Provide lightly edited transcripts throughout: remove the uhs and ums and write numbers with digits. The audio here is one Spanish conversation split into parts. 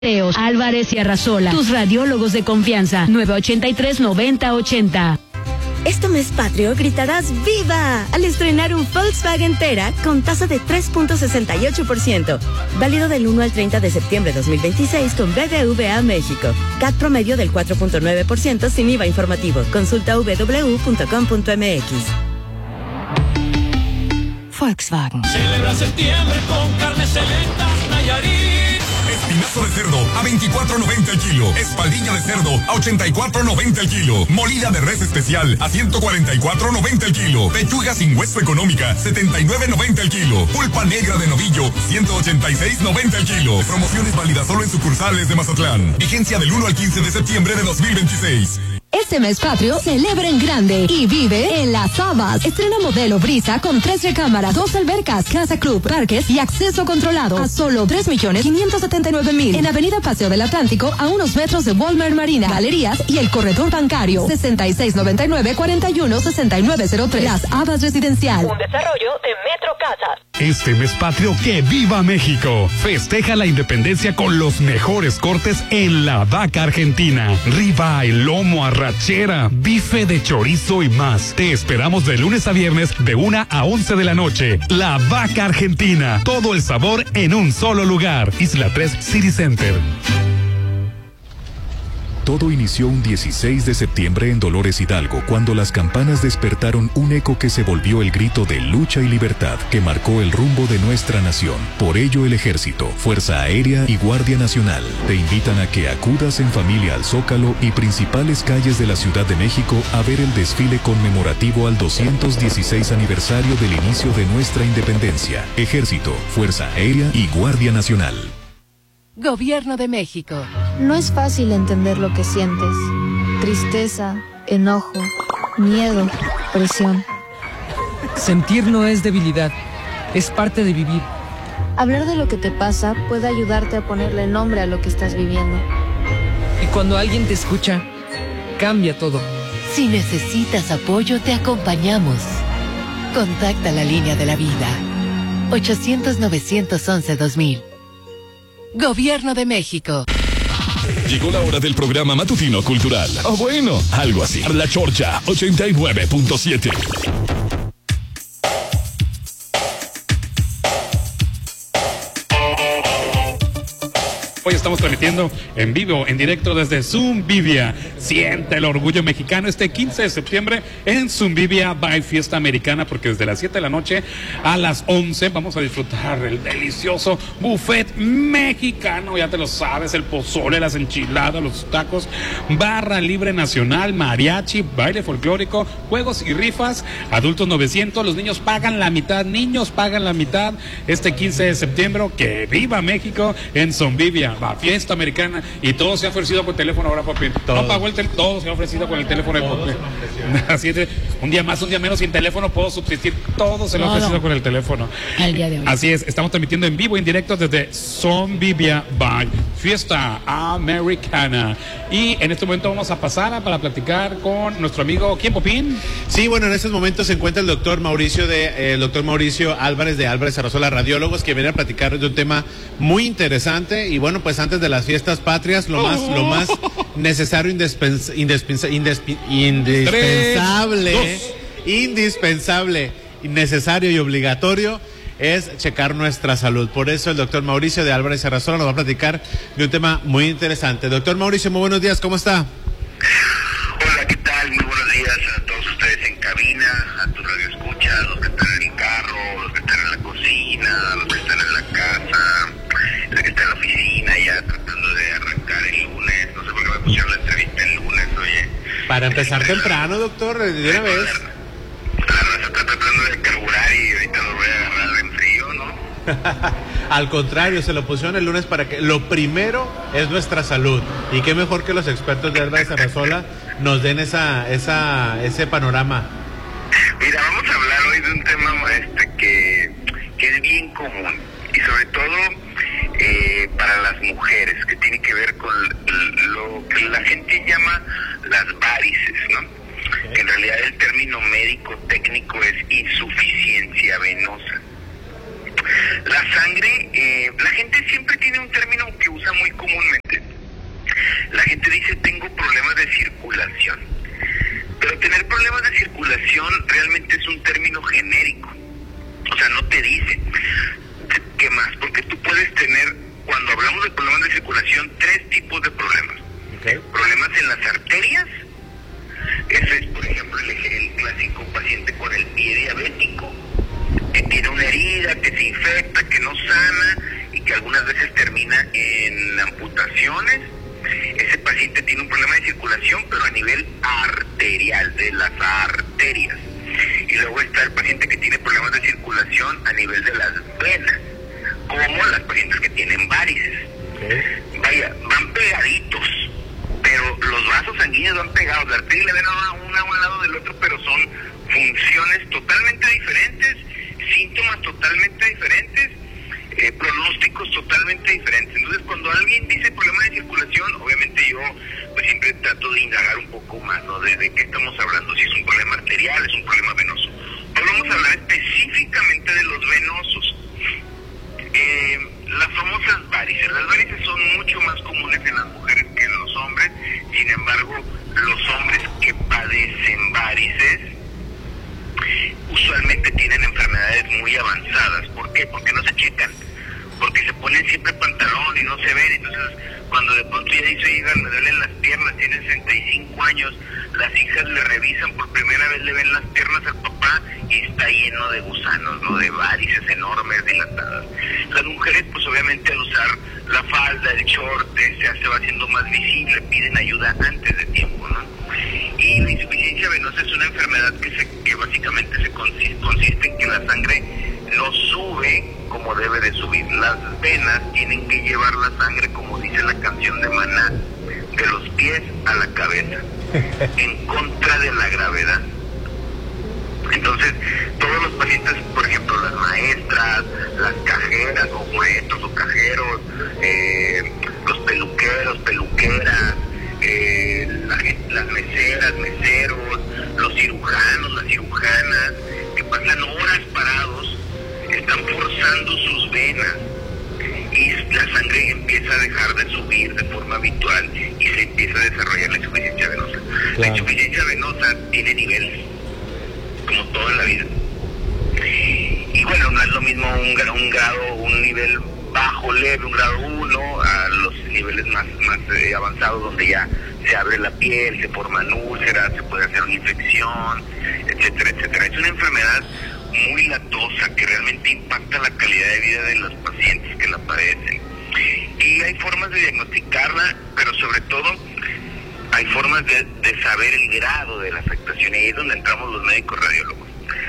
Álvarez y Arrasola, tus radiólogos de confianza, 983-9080. Este mes patrio gritarás ¡Viva! Al estrenar un Volkswagen Tera con tasa de 3.68%. Válido del 1 al 30 de septiembre 2026 con BBVA México. CAT promedio del 4.9% sin IVA informativo. Consulta www.com.mx. Volkswagen. Celebra septiembre con Carne Selecta Nayarit. Espinazo de cerdo a 24.90 el kilo. Espaldilla de cerdo a 84.90 el kilo. Molida de res especial a 144.90 el kilo. Pechuga sin hueso económica 79.90 el kilo. Pulpa negra de novillo 186.90 el kilo. Promociones válidas solo en sucursales de Mazatlán. Vigencia del 1 al 15 de septiembre de 2026. Este mes patrio, celebra en grande y vive en Las Habas. Estrena modelo Brisa con 3 recámaras, 2 albercas, casa club, parques y acceso controlado a solo 3.579.000 en Avenida Paseo del Atlántico, a unos metros de Walmart Marina, galerías y el corredor bancario. 6699-416903. Las Habas Residencial. Un desarrollo de Metro Casas. Este mes patrio, que viva México. Festeja la independencia con los mejores cortes en la vaca argentina. Ribeye, lomo, arrachera, bife de chorizo y más. Te esperamos de lunes a viernes de 1 a 11 de la noche. La vaca argentina. Todo el sabor en un solo lugar. Isla 3 City Center. Todo inició un 16 de septiembre en Dolores Hidalgo, cuando las campanas despertaron un eco que se volvió el grito de lucha y libertad que marcó el rumbo de nuestra nación. Por ello, el Ejército, Fuerza Aérea y Guardia Nacional te invitan a que acudas en familia al Zócalo y principales calles de la Ciudad de México a ver el desfile conmemorativo al 216 aniversario del inicio de nuestra independencia. Ejército, Fuerza Aérea y Guardia Nacional. Gobierno de México. No es fácil entender lo que sientes. Tristeza, enojo, miedo, presión. Sentir no es debilidad, es parte de vivir. Hablar de lo que te pasa puede ayudarte a ponerle nombre a lo que estás viviendo. Y cuando alguien te escucha, cambia todo. Si necesitas apoyo, te acompañamos. Contacta la línea de la vida. 800-911-2000. Gobierno de México. Llegó la hora del programa matutino cultural. O bueno, algo así. La Chorcha 89.7. Hoy estamos transmitiendo en vivo, en directo desde Zumvivia. Siente el orgullo mexicano este 15 de septiembre en Zumvivia by Fiesta Americana, porque desde las 7 de la noche a las 11 vamos a disfrutar el delicioso buffet mexicano. Ya te lo sabes, el pozole, las enchiladas, los tacos, barra libre nacional, mariachi, baile folclórico, juegos y rifas. Adultos 900, los niños pagan la mitad, este 15 de septiembre. ¡Que viva México en Zumvivia! Va, Fiesta Americana, y todo se ha ofrecido por teléfono ahora, papi. No pagó el teléfono, todo se ha ofrecido con el teléfono de papi. Así es, un día más, un día menos, sin teléfono puedo subsistir. Todo se lo ha ofrecido con el teléfono. Al día de hoy. Así es, estamos transmitiendo en vivo, en directo desde Zumvivia by Fiesta Americana. Y en este momento vamos a pasar para platicar con nuestro amigo, ¿quién, Popín? Sí, bueno, en estos momentos se encuentra el doctor Mauricio Álvarez de Álvarez Arrasola, radiólogos, que viene a platicar de un tema muy interesante. Y bueno, pues antes de las fiestas patrias, lo más necesario, indispensable, necesario y obligatorio es checar nuestra salud. Por eso el doctor Mauricio de Álvarez Arrasola nos va a platicar de un tema muy interesante. Doctor Mauricio, muy buenos días, ¿cómo está? Hola, ¿qué tal? Muy buenos días a todos ustedes en cabina, a tu radio escucha, a los que están en el carro, los que están en la cocina, los que están en la casa, los que están en la oficina ya tratando de arrancar el lunes. No sé por qué me pusieron la entrevista el lunes, oye. Para empezar temprano, doctor, de una vez. La raza está tratando de carburar y ahorita nos voy a agarrar en frío, ¿no? Al contrario, se lo pusieron el lunes para que lo primero es nuestra salud. Y qué mejor que los expertos de Álvarez Arrasola nos den ese panorama. Mira, vamos a hablar hoy de un tema que es bien común y sobre todo para las mujeres, que tiene que ver con lo que la gente llama las varices, ¿no? Que en realidad el término médico técnico es insuficiencia venosa. La sangre, la gente siempre tiene un término que usa muy comúnmente. La gente dice, tengo problemas de circulación. Pero tener problemas de circulación realmente es un término genérico. O sea, no te dice. ¿Qué más? Porque tú puedes tener, cuando hablamos de problemas de circulación, 3 tipos de problemas. Okay. Problemas en las arterias. Ese es, por ejemplo, el clásico paciente con el pie diabético, que tiene una herida, que se infecta, que no sana y que algunas veces termina en amputaciones. Ese paciente tiene un problema de circulación, pero a nivel arterial, de las arterias. Y luego está el paciente que tiene problemas de circulación a nivel de las venas, como las pacientes que tienen varices. Okay. Vaya, van pegaditos, pero los vasos sanguíneos van pegados, la arteria y la vena van una a un lado del otro, pero son funciones totalmente diferentes, síntomas totalmente diferentes, pronósticos totalmente diferentes. Entonces, cuando alguien dice problema de circulación, obviamente yo pues siempre trato de indagar un poco más, ¿no? De qué estamos hablando, si es un problema arterial, es un problema venoso. Pero vamos a hablar específicamente de los venosos. Las famosas varices. Las varices son mucho más comunes en las mujeres que en los hombres. Sin embargo, los hombres que padecen varices usualmente tienen enfermedades muy avanzadas. ¿Por qué? Porque no se checan. Porque se ponen siempre pantalón y no se ven. Entonces, cuando de pronto ya dice, oigan, me duelen las piernas, tiene 65 años, las hijas le revisan por primera vez, le ven las piernas al papá y está lleno de gusanos, ¿no? De varices enormes, dilatadas. Las mujeres, pues obviamente al usar la falda, el short, se va haciendo más visible, piden ayuda antes de tiempo, ¿no? Y la insuficiencia venosa es una enfermedad que básicamente consiste en que la sangre no sube como debe de subir. Las venas tienen que llevar la sangre, como dice la canción de Maná, de los pies a la cabeza, en contra de la gravedad. Entonces, todos los pacientes, por ejemplo, las maestras, las cajeras, o maestros o cajeros, los peluqueros, peluqueras, las meseras, meseros, los cirujanos, las cirujanas, que pasan horas parados, están forzando sus venas y la sangre empieza a dejar de subir de forma habitual y se empieza a desarrollar la insuficiencia venosa. Claro. La insuficiencia venosa tiene niveles, como todo en la vida. Y bueno, no es lo mismo un nivel bajo, leve, un grado 1, a los niveles más avanzados, donde ya se abre la piel, se forman úlceras, se puede hacer una infección, etcétera, etcétera. Es una enfermedad muy latosa que realmente impacta la calidad de vida de los pacientes que la padecen. Y hay formas de diagnosticarla, pero sobre todo hay formas de saber el grado de la afectación, y ahí es donde entramos los médicos radiólogos.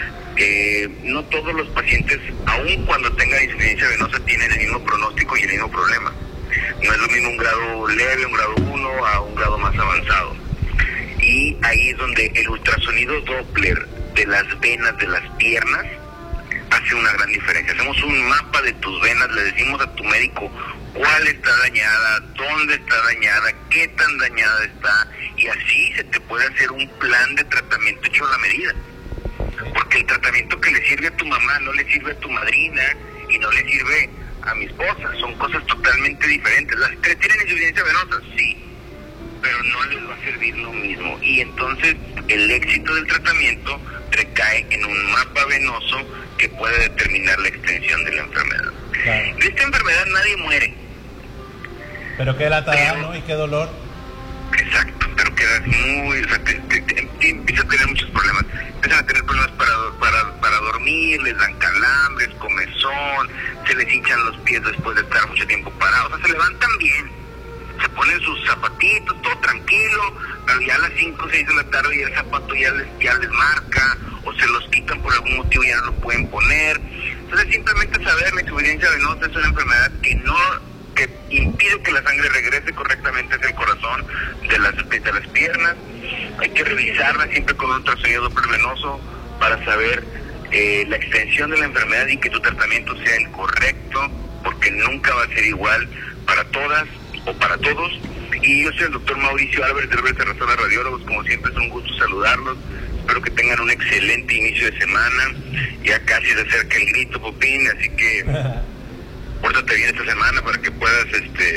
No todos los pacientes, aun cuando tengan insuficiencia venosa, tienen el mismo pronóstico y el mismo problema. No es lo mismo un grado leve, un grado 1, a un grado más avanzado. Y ahí es donde el ultrasonido Doppler de las venas de las piernas hace una gran diferencia. Hacemos un mapa de tus venas, le decimos a tu médico cuál está dañada, dónde está dañada, qué tan dañada está, y así se te puede hacer un plan de tratamiento hecho a la medida. Porque el tratamiento que le sirve a tu mamá no le sirve a tu madrina y no le sirve a mi esposa. Son cosas totalmente diferentes. ¿Las tres tienen insuficiencia venosa? Sí, pero no les va a servir lo mismo. Y entonces el éxito del tratamiento recae en un mapa venoso que puede determinar la extensión de la enfermedad. Claro. De esta enfermedad nadie muere. Pero qué lata, ¿no? Y qué dolor. Exacto, pero quedas muy... O sea, empieza a tener muchos problemas. Empiezan a tener problemas para dormir, les dan calambres, comezón, se les hinchan los pies después de estar mucho tiempo parados. O sea, se levantan bien, se ponen sus zapatitos, todo tranquilo, pero ya a las 5 o 6 de la tarde y el zapato ya les marca, o se los quitan por algún motivo y ya no lo pueden poner. Entonces, simplemente saber, la insuficiencia venosa es una enfermedad que impide que la sangre regrese correctamente hacia el corazón de las piernas. Hay que revisarla siempre con un ultrasonido Doppler venoso para saber la extensión de la enfermedad y que tu tratamiento sea el correcto, porque nunca va a ser igual para todas o para todos. Y yo soy el doctor Mauricio Álvarez de Álvarez Arrasola Radiólogos. Como siempre es un gusto saludarlos. Espero que tengan un excelente inicio de semana. Ya casi se acerca el grito, Popín, así que pórtate bien esta semana para que puedas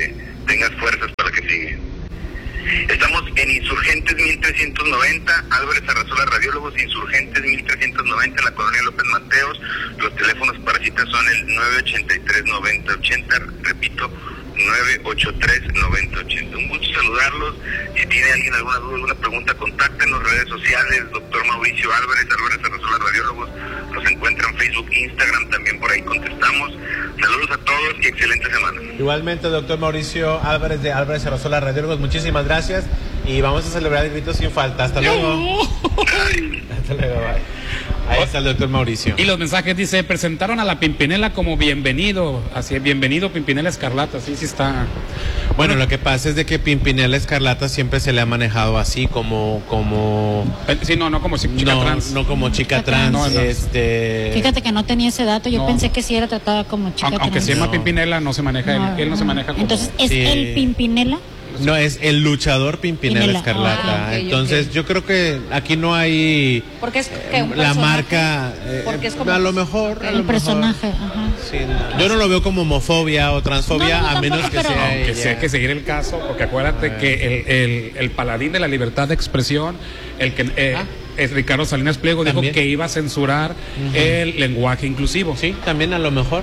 tengas fuerzas para que sigue. Estamos en Insurgentes 1390, Álvarez Arrasola Radiólogos, Insurgentes 1390, en la colonia López Mateos. Los teléfonos para citas son el 983-9080, repito, 983-9080. Un gusto saludarlos. Si tiene alguien alguna duda, alguna pregunta, contáctenos en redes sociales. Doctor Mauricio Álvarez Arrasola Radiólogos. Nos encuentra en Facebook, Instagram, también por ahí contestamos. Saludos a todos y excelente semana. Igualmente, doctor Mauricio Álvarez de Álvarez Arrasola Radiólogos, muchísimas gracias y vamos a celebrar el grito sin falta. Hasta luego. Hasta luego, bye. Ahí está el doctor Mauricio. Y los mensajes dice, presentaron a la Pimpinela como bienvenido, así, bienvenido Pimpinela Escarlata, sí está. Bueno, lo que pasa es de que Pimpinela Escarlata siempre se le ha manejado así como sí, no como chica trans. No como chica trans, no. Fíjate que no tenía ese dato, yo pensé que sí era tratada como chica trans. Aunque se llama Pimpinela, no se maneja, él no se maneja como... Entonces, ¿es el Pimpinela? No, es el luchador Pimpinela Escarlata. Entonces, yo creo que aquí no hay porque es que un la marca. Porque es como a lo mejor. El personaje. Ajá. Sí, no. Yo no lo veo como homofobia o transfobia, no, a menos tampoco, que sea. Aunque sí hay que seguir el caso, porque acuérdate que el paladín de la libertad de expresión, el que. Es Ricardo Salinas Pliego dijo que iba a censurar el lenguaje inclusivo. Sí, también a lo mejor.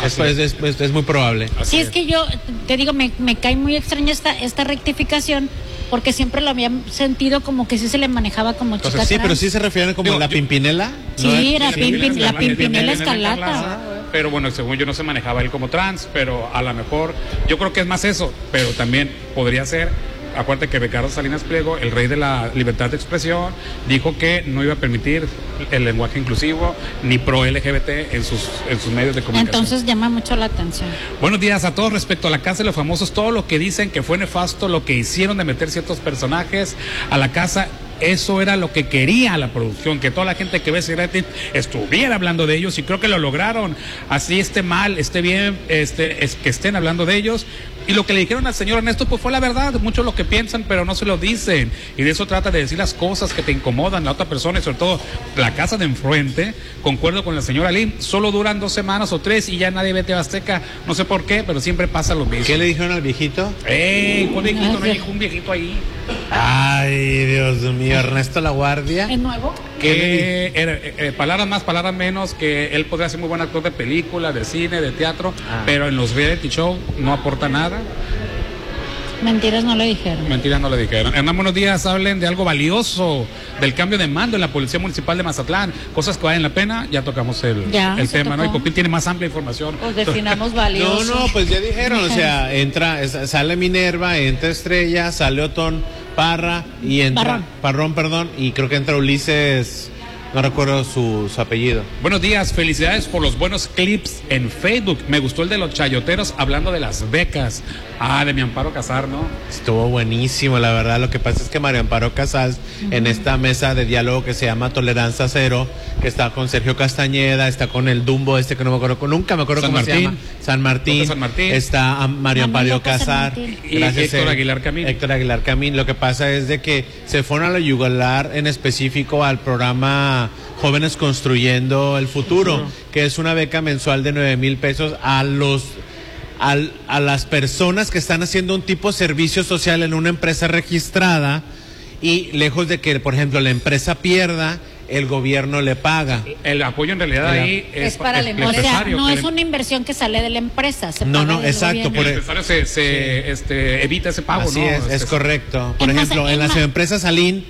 Es muy probable. Sí, es que yo te digo, me cae muy extraña esta rectificación, porque siempre lo había sentido como que sí se le manejaba como chica trans. Sí, pero sí se refieren como la Pimpinela. Sí, era la Pimpinela Escarlata. Pero bueno, según yo no se manejaba él como trans, pero a lo mejor, yo creo que es más eso, pero también podría ser. Acuérdate que Ricardo Salinas Pliego, el rey de la libertad de expresión, dijo que no iba a permitir el lenguaje inclusivo ni pro LGBT en sus medios de comunicación. Entonces llama mucho la atención. Buenos días a todos. Respecto a la Casa de los Famosos, todo lo que dicen que fue nefasto, lo que hicieron de meter ciertos personajes a la casa, eso era lo que quería la producción, que toda la gente que ve ese rating estuviera hablando de ellos, y creo que lo lograron. Así esté mal, esté bien, es que estén hablando de ellos. Y lo que le dijeron al señor Ernesto, pues fue la verdad. Muchos lo que piensan, pero no se lo dicen. Y de eso trata, de decir las cosas que te incomodan a la otra persona, y sobre todo la casa de enfrente. Concuerdo con la señora Lynn, solo duran 2 semanas o 3 y ya nadie ve TV Azteca. No sé por qué, pero siempre pasa lo mismo. ¿Qué le dijeron al viejito? ¿Cuál viejito? No hay un viejito ahí. Ay, Dios mío, Ernesto La Guardia. ¿Es nuevo? Que palabras más, palabras menos, que él podría ser muy buen actor de película, de cine, de teatro, pero en los reality show no aporta nada. Mentiras no le dijeron. Hernán, buenos días. Hablen de algo valioso, del cambio de mando en la Policía Municipal de Mazatlán. Cosas que valen la pena. Ya tocamos el tema, ¿no? Y Popín tiene más amplia información. Pues definamos valioso. No, pues ya dijeron, o sea, sale Minerva, entra Estrella, sale Otón Parra y entra Parrón, y creo que entra Ulises. No recuerdo su apellido. Buenos días, felicidades por los buenos clips en Facebook. Me gustó el de los chayoteros hablando de las becas. De mi Amparo Casar, ¿no? Estuvo buenísimo, la verdad. Lo que pasa es que María Amparo Casar, en esta mesa de diálogo que se llama Tolerancia Cero, que está con Sergio Castañeda, está con el Dumbo que no me acuerdo, nunca me acuerdo cómo se llama. San Martín. Está María Amparo Casar. Y Héctor Aguilar Camín. Lo que pasa es de que se fueron a la yugular, en específico al programa Jóvenes Construyendo el Futuro, que es una beca mensual de 9,000 pesos a las personas que están haciendo un tipo de servicio social en una empresa registrada, y lejos de que, por ejemplo, la empresa pierda, el gobierno le paga. El apoyo en realidad ahí es para el empresario. O sea, no es una inversión que sale de la empresa. Exacto. El empresario se evita ese pago. Así es correcto. Por ejemplo, en las empresas Salín,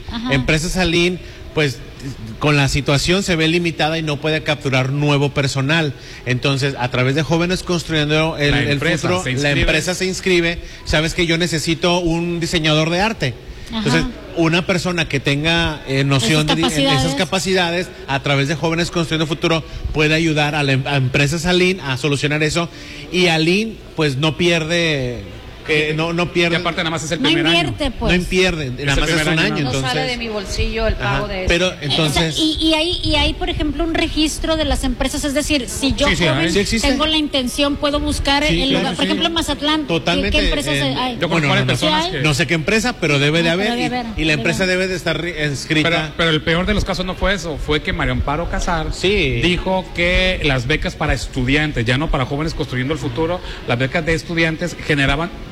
pues con la situación se ve limitada y no puede capturar nuevo personal. Entonces, a través de Jóvenes Construyendo el Futuro, la empresa se inscribe. Sabes que yo necesito un diseñador de arte. Entonces, una persona que tenga noción de esas capacidades, a través de Jóvenes Construyendo el Futuro, puede ayudar a empresas Alín a solucionar eso. Y Alín, pues no pierde... no pierde. Y aparte nada más es el primer año. Pues. No pierde, nada más es un año. No sale de mi bolsillo el pago de eso. Pero entonces... y hay, por ejemplo, un registro de las empresas, es decir, si yo joven tengo la intención, puedo buscar el lugar, por ejemplo, en Mazatlán. Totalmente. ¿Qué empresas hay? No sé qué empresa, pero debe de haber. Y la empresa debe de estar inscrita. Pero el peor de los casos no fue eso, fue que María Amparo Casar dijo que las becas para estudiantes, ya no para Jóvenes Construyendo el Futuro, las becas de estudiantes generaban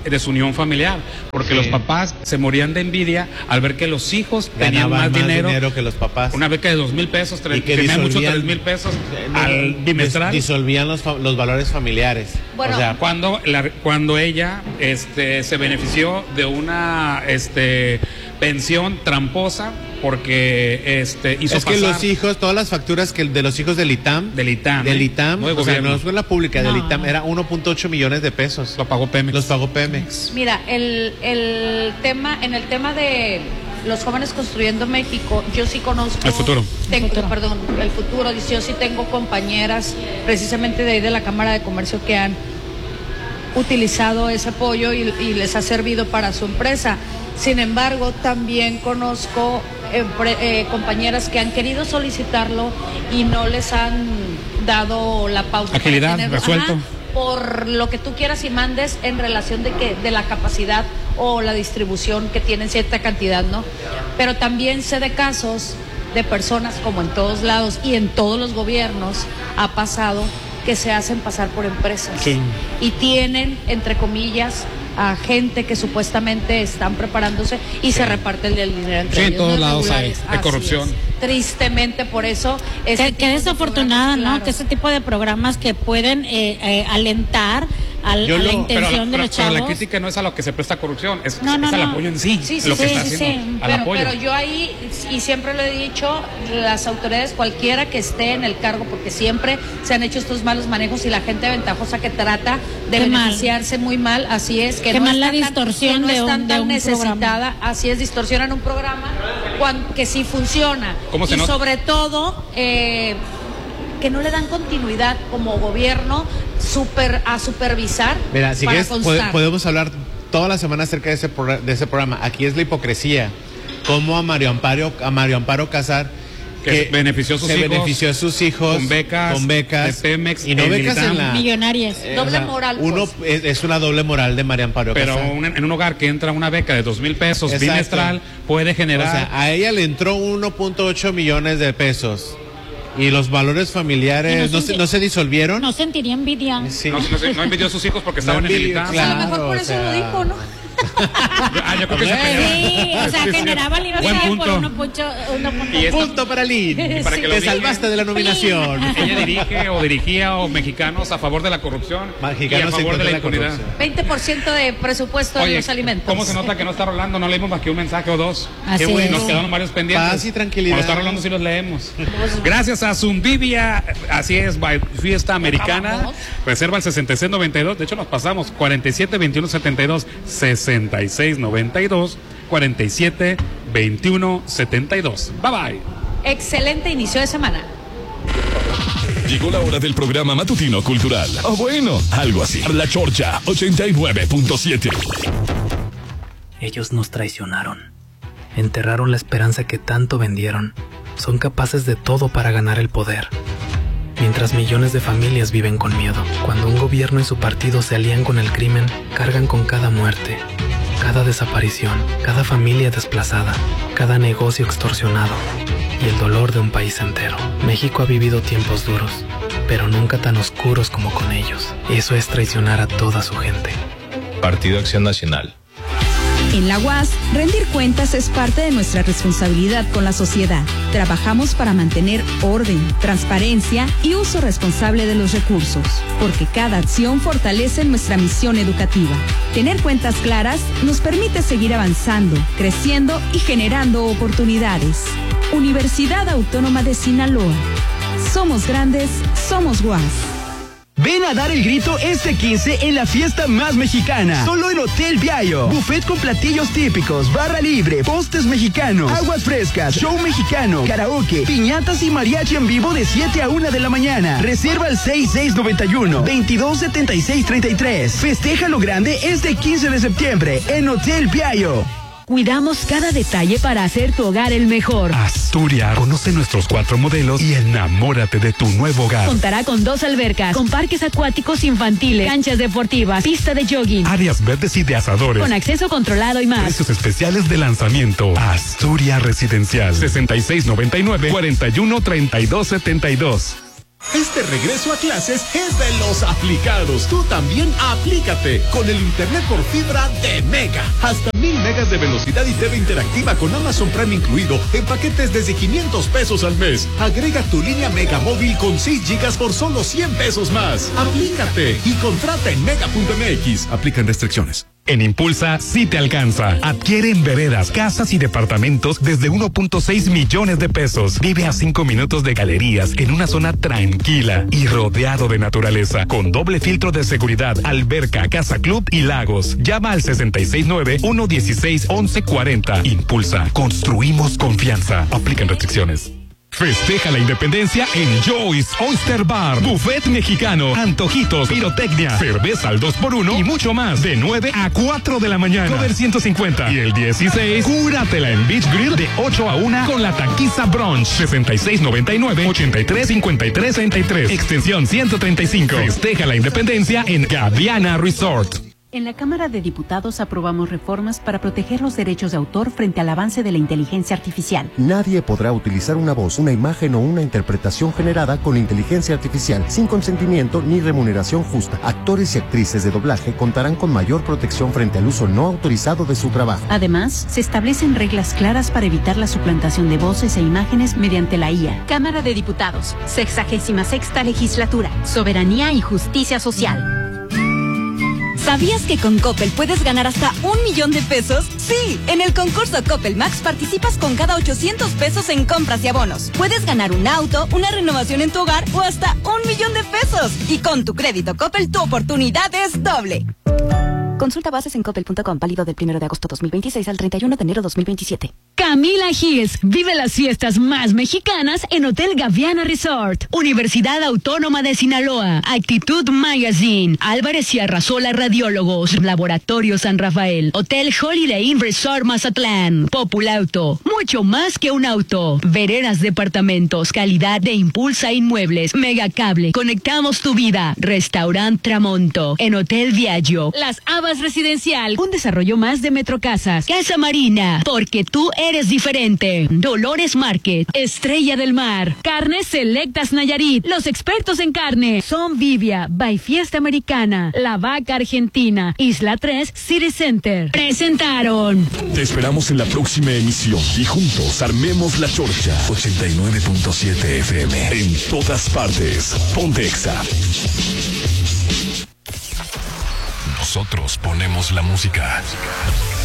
desunión familiar, porque los papás se morían de envidia al ver que los hijos tenían más dinero que los papás. Una beca de 2,000 pesos, tenían mucho 3,000 pesos al bimestral. Disolvían los valores familiares. Bueno, o sea, cuando ella se benefició de una pensión tramposa porque hizo es que pasar. los hijos, todas las facturas de los hijos del ITAM, no o sea, no fue la pública, del ITAM era 1.8 millones de pesos. Lo pagó Pemex. Mira, en el tema de los jóvenes construyendo México, yo sí conozco el futuro. El futuro. Yo sí tengo compañeras precisamente de ahí de la Cámara de Comercio que han utilizado ese apoyo y les ha servido para su empresa. Sin embargo, también conozco compañeras que han querido solicitarlo y no les han dado la pauta. Agilidad, resuelto. Por lo que tú quieras y mandes en relación de la capacidad o la distribución que tienen cierta cantidad, ¿no? Pero también sé de casos de personas, como en todos lados y en todos los gobiernos ha pasado, que se hacen pasar por empresas. Sí. Y tienen, entre comillas, a gente que supuestamente están preparándose y se reparten el dinero entre ellos. En todos lados hay corrupción. Tristemente, por eso qué desafortunada, ¿no? Claro. Que ese tipo de programas que pueden alentar a la intención de los chavos. Pero la crítica no es a lo que se presta corrupción, es al apoyo en sí. Lo que está haciendo, al apoyo. Pero yo ahí, y siempre lo he dicho, las autoridades, cualquiera que esté en el cargo, porque siempre se han hecho estos malos manejos y la gente ventajosa que trata de beneficiarse muy mal, así es. Que qué no mal la distorsión que no están tan necesitada, programa. Así es, distorsionan un programa que sí funciona. ¿Cómo se nota? Sobre todo, que no le dan continuidad como gobierno a supervisar. Mira, si para quieres, podemos hablar toda la semana acerca de ese programa. Aquí es la hipocresía. Cómo a Mario Amparo Casar que benefició a sus hijos con becas de Pemex y no becas millonarias. Doble moral. Es una doble moral de María Amparo Casar. Pero en un hogar que entra una beca de 2,000 pesos bimestral puede generar. O sea, a ella le entró 1.8 millones de pesos. ¿Y los valores familiares no se disolvieron? No sentiría envidia. Sí. No envidió a sus hijos porque estaban en el ITAM. Claro, a lo mejor por eso lo dijo, ¿no? Yo creo que sí, o sea, generaba libertad por 1.8. Punto para Lynn. Y para que te salvaste de la nominación. Ella dirigía mexicanos a favor de la corrupción y a favor de la impunidad. 20% de presupuesto de los alimentos. ¿Cómo se nota que no está Rolando? No leímos más que un mensaje o dos. Así Qué bueno. es. Nos quedaron varios pendientes. Paz y tranquilidad. Cuando está Rolando sí los leemos. Gracias a Zumbivia, así es, Fiesta Americana. Reserva el 6692. De hecho, nos pasamos 47 21 72 66 92 47 21 72. Bye bye. Excelente inicio de semana. Llegó la hora del programa matutino cultural. O bueno, algo así. La Chorcha 89.7. Ellos nos traicionaron. Enterraron la esperanza que tanto vendieron. Son capaces de todo para ganar el poder. Mientras millones de familias viven con miedo. Cuando un gobierno y su partido se alían con el crimen, cargan con cada muerte, cada desaparición, cada familia desplazada, cada negocio extorsionado y el dolor de un país entero. México ha vivido tiempos duros, pero nunca tan oscuros como con ellos. Eso es traicionar a toda su gente. Partido Acción Nacional. En la UAS, rendir cuentas es parte de nuestra responsabilidad con la sociedad. Trabajamos para mantener orden, transparencia y uso responsable de los recursos, porque cada acción fortalece nuestra misión educativa. Tener cuentas claras nos permite seguir avanzando, creciendo y generando oportunidades. Universidad Autónoma de Sinaloa. Somos grandes, somos UAS. Ven a dar el grito este 15 en la fiesta más mexicana. Solo en Hotel Viallo. Buffet con platillos típicos, barra libre, postres mexicanos, aguas frescas, show mexicano, karaoke, piñatas y mariachi en vivo de 7 a 1 de la mañana. Reserva al 6691-227633. Festeja lo grande este 15 de septiembre en Hotel Viallo. Cuidamos cada detalle para hacer tu hogar el mejor. Asturias. Conoce nuestros 4 modelos y enamórate de tu nuevo hogar. Contará con 2 albercas, con parques acuáticos infantiles, canchas deportivas, pista de jogging, áreas verdes y de asadores, con acceso controlado y más. Precios especiales de lanzamiento. Asturias Residencial. 6699-413272. Este regreso a clases es de los aplicados. Tú también aplícate con el internet por fibra de Mega. Hasta 1000 megas de velocidad y TV interactiva con Amazon Prime incluido en paquetes desde 500 pesos al mes. Agrega tu línea Mega móvil con 6 gigas por solo 100 pesos más. Aplícate y contrata en mega.mx. Aplican restricciones. En Impulsa sí te alcanza. Adquiere en veredas, casas y departamentos desde 1.6 millones de pesos. Vive a 5 minutos de galerías en una zona tranquila y rodeado de naturaleza, con doble filtro de seguridad, alberca, casa club y lagos. Llama al 669-116-1140. Impulsa. Construimos confianza. Aplican restricciones. Festeja la independencia en Joy's Oyster Bar. Buffet mexicano, antojitos, pirotecnia, cerveza al 2x1 y mucho más. De 9 a 4 de la mañana. Cover 150. Y el 16, cúratela en Beach Grill de 8 a 1 con la taquiza brunch. 6699-835333. Extensión 135. Festeja la independencia en Gaviana Resort. En la Cámara de Diputados aprobamos reformas para proteger los derechos de autor frente al avance de la inteligencia artificial. Nadie podrá utilizar una voz, una imagen o una interpretación generada con inteligencia artificial sin consentimiento ni remuneración justa. Actores y actrices de doblaje contarán con mayor protección frente al uso no autorizado de su trabajo. Además, se establecen reglas claras para evitar la suplantación de voces e imágenes mediante la IA. Cámara de Diputados, 66ª Legislatura, Soberanía y Justicia Social. ¿Sabías que con Coppel puedes ganar hasta 1 millón de pesos? Sí, en el concurso Coppel Max participas con cada 800 pesos en compras y abonos. Puedes ganar un auto, una renovación en tu hogar o hasta 1 millón de pesos. Y con tu crédito Coppel, tu oportunidad es doble. Consulta bases en coppel.com, válido del 1 de agosto 2026 al 31 de enero 2027. Camila Hills vive las fiestas más mexicanas en Hotel Gaviana Resort. Universidad Autónoma de Sinaloa, Actitud Magazine, Álvarez y Arrasola Radiólogos, Laboratorio San Rafael, Hotel Holiday Inn Resort Mazatlán, Populauto, mucho más que un auto. Veredas Departamentos, calidad de Impulsa Inmuebles, Megacable, conectamos tu vida. Restaurant Tramonto, en Hotel Viaggio, Las Habas Residencial, un desarrollo más de Metrocasas, Casa Marina, porque tú eres diferente. Dolores Market, Estrella del Mar, Carnes Selectas Nayarit, los expertos en carne son Vivia, by Fiesta Americana, La Vaca Argentina, Isla 3, City Center. Presentaron. Te esperamos en la próxima emisión y juntos armemos la chorcha. 89.7 FM. En todas partes. Ponte Exa. Nosotros ponemos la música.